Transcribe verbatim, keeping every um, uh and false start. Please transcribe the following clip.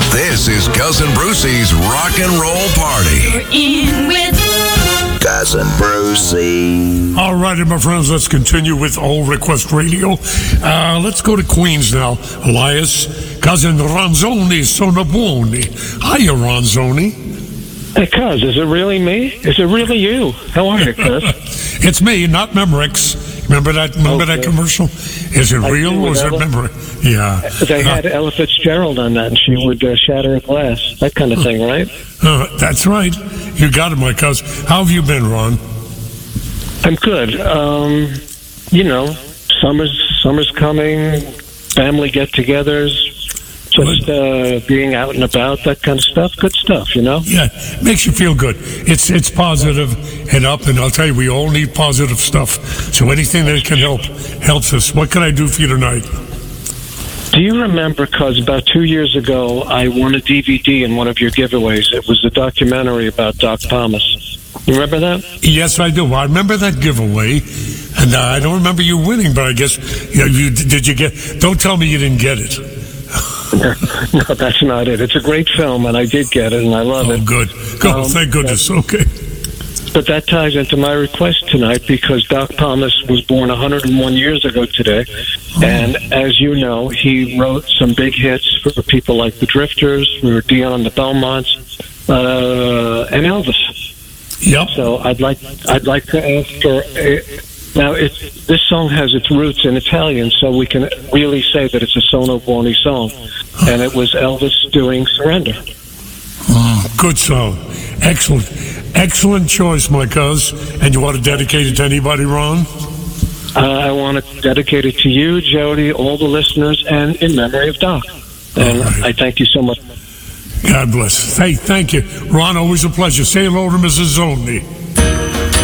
This is Cousin Brucey's Rock and Roll Party. You're in with Cousin Brucey. All righty, my friends, let's continue with All Request Radio. Uh, let's go to Queens now. Elias, Cousin Ronzoni Sonabuoni. Hiya, Ronzoni. Hey, Cuz, is it really me? Is it really you? How are you, Cuz? It's me, not Memorex. Remember that Remember Okay. that commercial? Is it I real do or is it Ella. memory? Yeah. They had Ella Fitzgerald on that, and she would uh, shatter a glass. That kind of thing, right? Uh, that's right. You got it, my cousin. How have you been, Ron? I'm good. Um, you know, summer's, summer's coming, family get-togethers, just uh, being out and about, that kind of stuff. Good stuff, you know? Yeah, makes you feel good. It's it's positive and up, and I'll tell you, we all need positive stuff. So anything that can help helps us. What can I do for you tonight? Do you remember, Cuz, about two years ago, I won a D V D in one of your giveaways. It was a documentary about Doc Thomas. You remember that? Yes, I do. I remember that giveaway, and uh, I don't remember you winning, but I guess you, know, you did. You get? Don't tell me you didn't get it. No, that's not it. It's a great film, and I did get it, and I love Oh, it. good. Good. Um, Thank goodness. Okay. But that ties into my request tonight because Doc Thomas was born one hundred one years ago today. And as you know, he wrote some big hits for people like the Drifters, for Dion and the Belmonts, uh, and Elvis. Yep. So I'd like I'd like to ask for a, now it, this song has its roots in Italian, so we can really say that it's a Sono Buoni song. And it was Elvis doing Surrender. Mm, good song. Excellent. Excellent choice, my cuz. And you want to dedicate it to anybody, Ron? Uh, I want to dedicate it to you, Jody, all the listeners, and in memory of Doc. And right. I thank you so much. God bless. Hey, thank you. Ron, always a pleasure. Say hello to Missus Zoni.